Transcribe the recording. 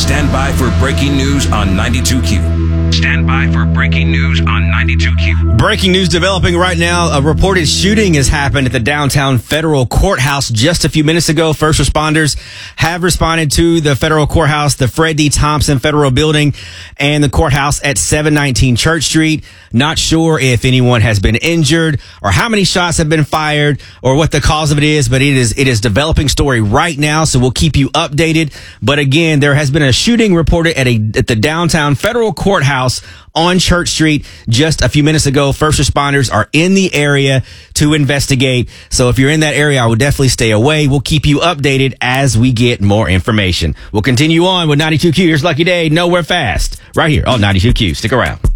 Stand by for breaking news on 92Q. Stand by for breaking news on 92Q. Breaking news developing right now. A reported shooting has happened at the downtown federal courthouse just a few minutes ago. First responders have responded to the federal courthouse, the Fred D. Thompson Federal Building, and the courthouse at 719 Church Street. Not sure if anyone has been injured or how many shots have been fired or what the cause of it is, but it is developing story right now, so we'll keep you updated. But again, there has been a shooting reported at the downtown federal courthouse on Church Street just a few minutes ago. First responders are in the area to investigate. So if you're in that area, I would definitely stay away. We'll keep you updated as we get more information. We'll continue on with 92Q. Here's Lucky Day, Nowhere Fast, right here on 92Q. Stick around.